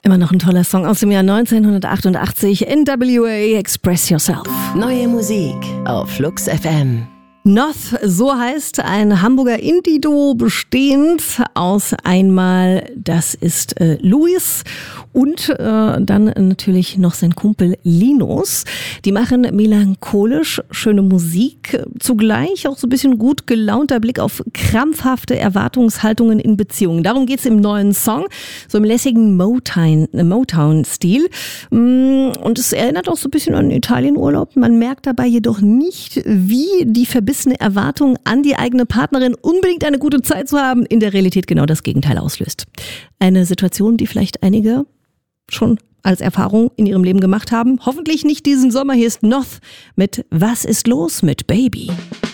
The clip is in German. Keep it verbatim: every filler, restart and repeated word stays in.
Immer noch ein toller Song aus dem Jahr neunzehnhundertachtundachtzig. N W A, Express Yourself. Neue Musik auf Flux F M. Noth, so heißt ein Hamburger Indie-Duo, bestehend aus einmal, das ist äh, Luis und äh, dann natürlich noch sein Kumpel Linus. Die machen melancholisch schöne Musik, zugleich auch so ein bisschen gut gelaunter Blick auf krampfhafte Erwartungshaltungen in Beziehungen. Darum geht's im neuen Song, so im lässigen Motown, Motown-Stil. Und es erinnert auch so ein bisschen an Italienurlaub. Man merkt dabei jedoch nicht, wie die verbissene Erwartung an die eigene Partnerin, unbedingt eine gute Zeit zu haben, in der Realität genau das Gegenteil auslöst. Eine Situation, die vielleicht einige schon als Erfahrung in ihrem Leben gemacht haben. Hoffentlich nicht diesen Sommer. Hier ist Noth mit Was ist los mit Baby?